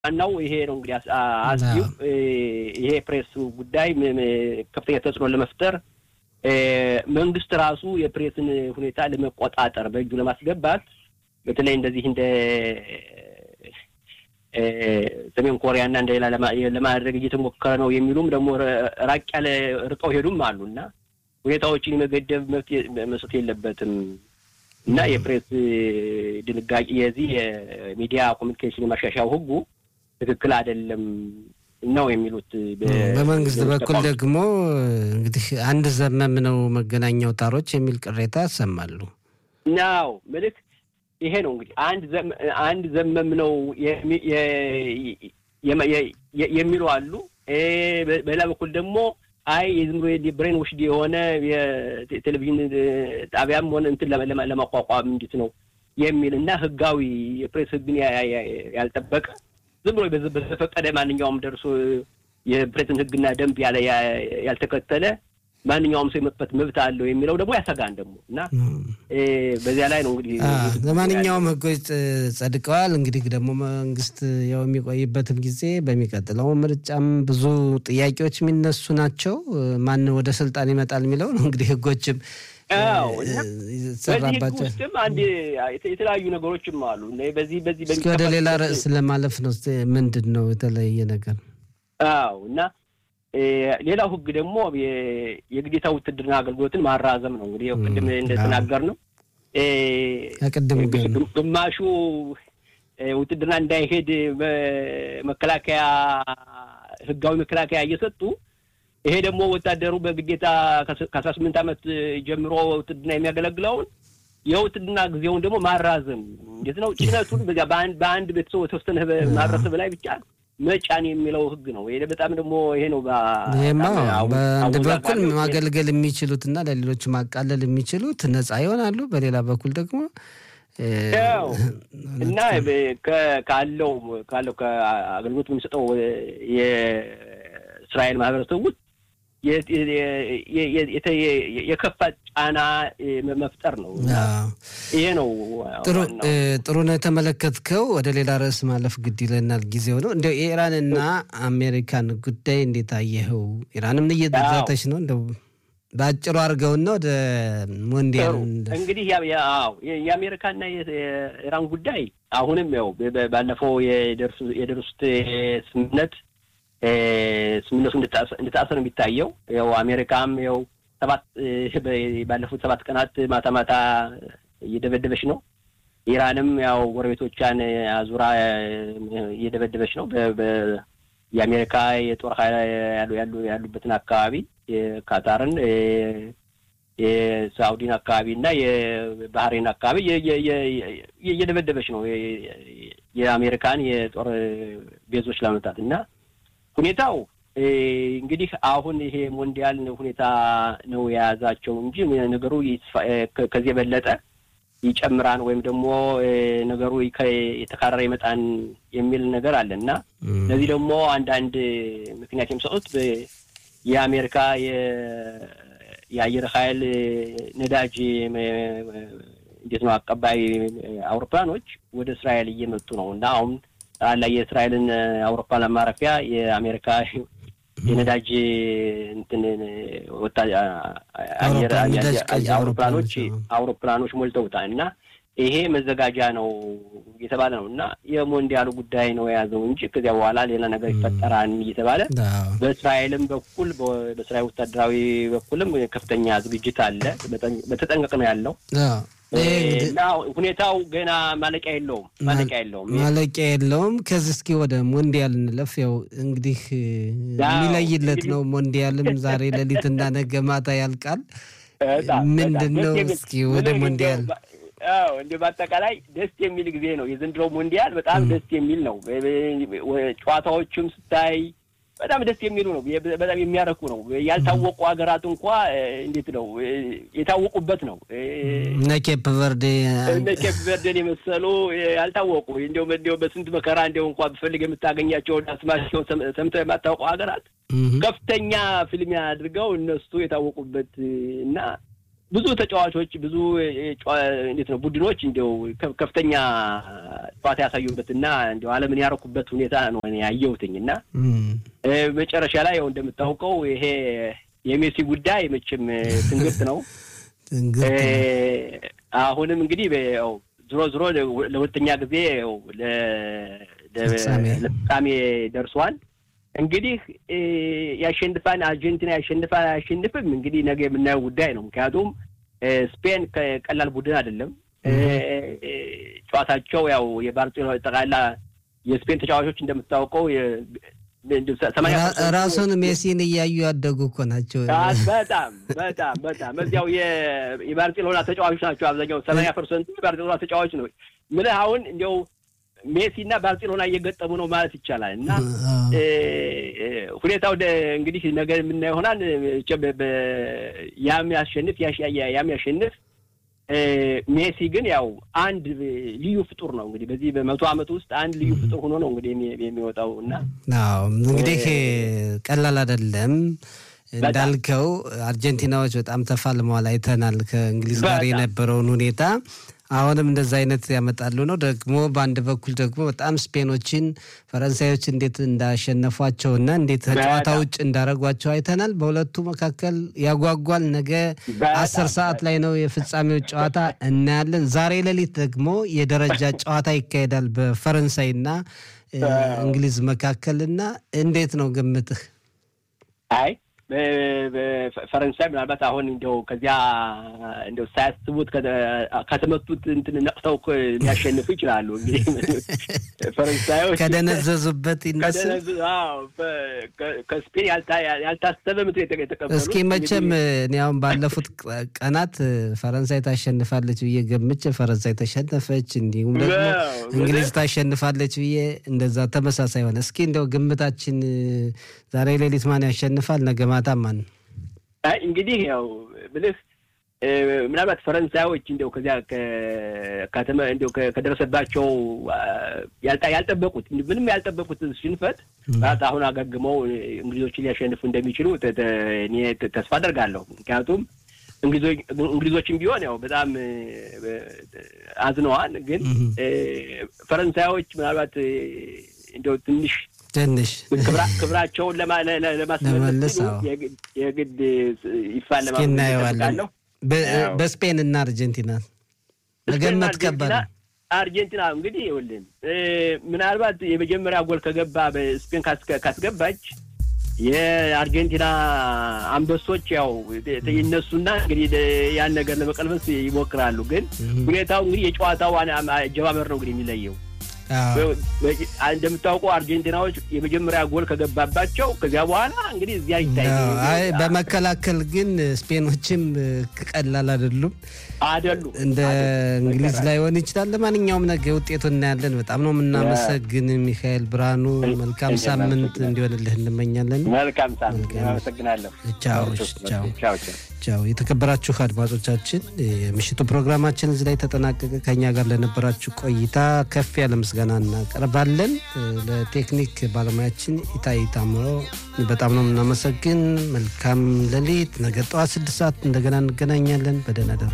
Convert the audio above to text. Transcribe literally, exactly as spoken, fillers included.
ዋናው ይሄ ነው እንግዲህ አስዩ ይሄ ፕሬስ ጉዳይ ከፍተኛ ተጽዕኖ ለመፍጠር መንግስት ራሱ የፕሬስን ሁኔታ ለመቆጣጠር በእጁ ለማስገባት በተለይ እንደዚህ እንደ ሰሜን ኮሪያና እንደሌላ ለማድረግ እየተሞከረ ነው የሚሉም ደግሞ ራቅ ያለ ርቀው ሄዱም አሉና ሁኔታዎችን የመገደብ መብት መስጠት የለበትም እና የፕሬስ ድንጋጌ የዚህ የሚዲያ ኮሙኒኬሽን ማሻሻያው ህጉ ትክክል አይደለም ነው የሚሉት በመንግስት በኩል ደግሞ እንግዲህ አንድ ዘመም ነው መገናኛ አውታሮች የሚል ቅሬታ ያሰማሉ ነው መልክ ይሄ ነው እንግዲህ አንድ አንድ ዘመም ነው የሚሉ አሉ በሌላ በኩል ደግሞ አይ የዝምሮ የብሬን ውሽድ የሆነ የቴሌቪዥን ጣቢያም ሆነ እንትን ለማቋቋም እንዴት ነው የሚልና ህጋዊ የፕሬስ ህግን ያልጠበቀ ዝም ብሎ በዘፈቀደ ማንኛውም ደርሶ የፕሬስን ህግና ደንብ ያለ ያልተከተለ ማንኛውም ሰው የመጥፋት መብት አለው የሚለው ደግሞ ያሰጋን ደግሞ እና በዚያ ላይ ነው እንግዲህ ለማንኛውም ህጎች ጸድቀዋል እንግዲህ ደግሞ መንግስት ያው የሚቆይበትም ጊዜ በሚቀጥለው ምርጫም ብዙ ጥያቄዎች የሚነሱ ናቸው ማን ወደ ስልጣን ይመጣል የሚለው ነው እንግዲህ ህጎችም አዎ ሰራባቸው በዚህ አንድ የተለያዩ ነገሮችም አሉ በዚህ በዚህ በዚህ ወደ ሌላ ርዕስ ለማለፍ ነው ምንድነው የተለየ ነገር አዎ እና ሌላው ህግ ደግሞ የግዴታ ውትድርና አገልግሎትን ማራዘም ነው እንግዲህ ቅድም እንደተናገር ነው ቅድም ግማሹ ውትድርና እንዳይሄድ መከላከያ ህጋዊ መከላከያ እየሰጡ ይሄ ደግሞ ወታደሩ በግዴታ ከአስራ ስምንት አመት ጀምሮ ውትድርና የሚያገለግለው የውትድርና ጊዜውን ደግሞ ማራዘም እንዴት ነው ጭነቱን በአንድ በአንድ ቤተሰብ ተወሰነ ማድረስ በላይ ብቻ መጫን የሚለው ህግ ነው ይሄ በጣም ደግሞ ይሄ ነው በአንድ በኩል ማገልገል የሚችሉትና ለሌሎች ማቃለል የሚችሉት ነፃ ይሆናሉ በሌላ በኩል ደግሞ እና ካለው ካለው ከአገልግሎት የሚሰጠው የእስራኤል ማህበረሰብ ውስጥ የከፋ ጫና መፍጠር ነው ይሄ ነው ጥሩ ጥሩ ነው ተመለከትከው ወደ ሌላ ርዕስ ማለፍ ግድ ይለናል ጊዜው ነው እንደው ኢራንና አሜሪካን ጉዳይ እንዴት አየኸው ኢራንም እየተዛተች ነው እንደው ባጭሩ አርገውና ወደ ሞንዲያል እንግዲህ ያው የአሜሪካና የኢራን ጉዳይ አሁንም ያው ባለፈው የደርሱ የደርሱት ስምምነት ስምምነቱ እንደታሰረ የሚታየው ያው አሜሪካም ያው ሰባት ባለፉት ሰባት ቀናት ማታ ማታ እየደበደበች ነው ኢራንም ያው ጎረቤቶቿን አዙራ እየደበደበች ነው የአሜሪካ የጦር ኃይል ያሉ ያሉ ያሉበትን አካባቢ የካታርን የሳውዲን አካባቢና የባህሬን አካባቢ እየደበደበች ነው የአሜሪካን የጦር ቤዞች ለማምጣትና ሁኔታው እንግዲህ አሁን ይሄ ሞንዲያል ሁኔታ ነው የያዛቸው እንጂ ነገሩ ከዚህ በለጠ ይጨምራን ወይም ደግሞ ነገሩ የተካረረ ይመጣን የሚል ነገር አለና ለዚህ ደግሞ አንድ አንድ ምክንያት የሚሰጡት የአሜሪካ የአየር ኃይል ነዳጅ እንዴት ነው አቀባይ አውሮፕላኖች ወደ እስራኤል እየመጡ ነውና አሁን አላ የእስራኤልን አውሮፕላን ማረፊያ የአሜሪካ የነዳጅ እንትን ወጣ አየር አውሮፕላኖች አውሮፕላኖች ሞልተውታልና ይሄ መዘጋጃ ነው እየተባለ ነውና የሞንዲያሉ ጉዳይ ነው የያዘው እንጂ ከዚያ በኋላ ሌላ ነገር ይፈጠራል እየተባለ በእስራኤልም በኩል በእስራኤል ወታደራዊ በኩልም ከፍተኛ ዝግጅት አለ በተጠንቀቅ ነው ያለው ነው ሁኔታው ገና ማለቂያ የለውም ማለቂያ የለውም ማለቂያ የለውም ከዚህ እስኪ ወደ ሞንዲያል እንለፍ ያው እንግዲህ የሚለይለት ነው ሞንዲያልም ዛሬ ለሊትና ነገ ማታ ያልቃል ምንድነው እስኪ ወደ ሞንዲያል አዎ እንደ ባጠቃላይ ደስ የሚል ጊዜ ነው የዘንድሮ ሞንዲያል በጣም ደስ የሚል ነው ጨዋታዎችም ስታይ በጣም ደስ የሚሉ ነው በጣም የሚያረኩ ነው ያልታወቁ ሀገራት እንኳን እንዴት ነው የታወቁበት ነው ነኬፕ ቨርዴ ነኬፕ ቨርዴ የመሰሉ ያልታወቁ እንደው እንደው በስንት መከራ እንደው እንኳን በፈልግ የምታገኛቸው አስማቸው ሰምተው የማታውቁ ሀገራት ከፍተኛ ፊልም ያድርገው እነሱ የታወቁበት እና ብዙ ተጫዋቾች ብዙ እንዴት ነው ቡድኖች እንደው ከፍተኛ ጨዋታ ያሳዩበትና እንደው ዓለምን ያረኩበት ሁኔታ ነው ያየሁትኝና መጨረሻ ላይ ያው እንደምታውቀው ይሄ የሜሲ ጉዳይ መቼም ትንግርት ነው። አሁንም እንግዲህ ያው ዝሮ ዝሮ ለሁለተኛ ጊዜ ያው ለፍጻሜ ደርሷል። እንግዲህ ያሸንፋን አርጀንቲና ያሸንፋን አያሸንፍም እንግዲህ ነገ የምናየው ጉዳይ ነው። ምክንያቱም ስፔን ቀላል ቡድን አይደለም። ጨዋታቸው ያው የባርሴሎና ጠቅላላ የስፔን ተጫዋቾች እንደምታውቀው ራሱን ሜሲን እያዩ ያደጉ እኮ ናቸው። በጣም በጣም በጣም እዚያው የባርሴሎና ተጫዋቾች ናቸው። አብዛኛው ሰማንያ ፐርሰንት የባርሴሎና ተጫዋቾች ነው። ምን አሁን እንደው ሜሲና ባርሴሎና እየገጠሙ ነው ማለት ይቻላል። እና ሁኔታው እንግዲህ ነገር ምን ይሆናል ያም ያሸንፍ ያም ያሸንፍ ሜሲ ግን ያው አንድ ልዩ ፍጡር ነው። እንግዲህ በዚህ በመቶ አመት ውስጥ አንድ ልዩ ፍጡር ሆኖ ነው እንግዲህ የሚወጣውና አዎ እንግዲህ ቀላል አይደለም። እንዳልከው አርጀንቲናዎች በጣም ተፋልመዋል አይተናል ከእንግሊዝ ጋር የነበረውን ሁኔታ። አሁንም እንደዛ አይነት ያመጣሉ ነው። ደግሞ በአንድ በኩል ደግሞ በጣም ስፔኖችን ፈረንሳዮች እንዴት እንዳሸነፏቸውና እንዴት ተጫዋታ ውጭ እንዳረጓቸው አይተናል። በሁለቱ መካከል ያጓጓል። ነገ አስር ሰዓት ላይ ነው የፍጻሜው ጨዋታ እናያለን። ዛሬ ሌሊት ደግሞ የደረጃ ጨዋታ ይካሄዳል በፈረንሳይና እንግሊዝ መካከልና እንዴት ነው ግምትህ? አይ ፈረንሳይ ምናልባት አሁን እንደው ከዚያ እንደው ሳያስቡት ከተመቱት እንትን ነቅተው ሊያሸንፉ ይችላሉ። እንግዲህ ፈረንሳዮች ከደነዘዙበት ይነሱ አዎ ከስፔን ያልታሰበ ምት የተቀበሉ እስኪ መቼም እኔ አሁን ባለፉት ቀናት ፈረንሳይ ታሸንፋለች ብዬ ገምቼ ፈረንሳይ ተሸነፈች፣ እንዲሁም ደግሞ እንግሊዝ ታሸንፋለች ብዬ እንደዛ ተመሳሳይ ሆነ። እስኪ እንደው ግምታችን ዛሬ ሌሊት ማን ያሸንፋል ነገ ማታ ማን? አይ እንግዲህ ያው ብልህ ምናልባት ፈረንሳዮች እንደው ከዚያ ከተማ እንደው ከደረሰባቸው ያልታ ያልጠበቁት ምንም ያልጠበቁት ሽንፈት ማለት አሁን አገግመው እንግሊዞችን ሊያሸንፉ እንደሚችሉ እኔ ተስፋ አደርጋለሁ። ምክንያቱም እንግሊዞች እንግሊዞችም ቢሆን ያው በጣም አዝነዋል። ግን ፈረንሳዮች ምናልባት እንደው ትንሽ ትንሽ ክብራቸውን ለማስመለስ የግድ ይፋለማሉ። በስፔን እና አርጀንቲና መገመት ከባድ። አርጀንቲና እንግዲህ ይኸውልህ ምናልባት የመጀመሪያ ጎል ከገባ በስፔን ካስገባች የአርጀንቲና አንበሶች ያው ተይነሱና እንግዲህ ያን ነገር ለመቀልበስ ይሞክራሉ። ግን ሁኔታው እንግዲህ የጨዋታው አጀማመር ነው እንግዲህ የሚለየው። እንደምታውቁ አርጀንቲናዎች የመጀመሪያ ጎል ከገባባቸው ከዚያ በኋላ እንግዲህ እዚያ ይታያል። አይ በመከላከል ግን ስፔኖችም ቀላል አይደሉም አይደሉም እንደ እንግሊዝ ላይ ሆነ ይችላል። ለማንኛውም ነገ ውጤቱን እናያለን። በጣም ነው የምናመሰግን ሚካኤል ብርሃኑ። መልካም ሳምንት እንዲሆንልህ እንመኛለን። መልካም ሳምንት። አመሰግናለሁ። ቻው ቻው ቻው ቻው። የተከበራችሁ አድማጮቻችን የምሽቱ ፕሮግራማችን እዚህ ላይ ተጠናቀቀ። ከኛ ጋር ለነበራችሁ ቆይታ ከፍ ያለ ምስጋና እናቀርባለን። ለቴክኒክ ባለሙያችን ኢታይ ታምሮ በጣም ነው የምናመሰግን። መልካም ሌሊት። ነገ ጠዋት ስድስት ሰዓት እንደገና እንገናኛለን። በደህና